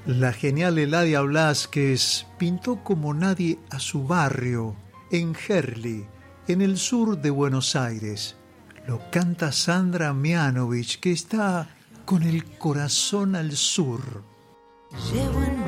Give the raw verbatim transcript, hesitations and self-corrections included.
La genial Eladia Blasquez pintó como nadie a su barrio, en Herli, en el sur de Buenos Aires. Lo canta Sandra Mianovich, que está con el corazón al sur. Llevo en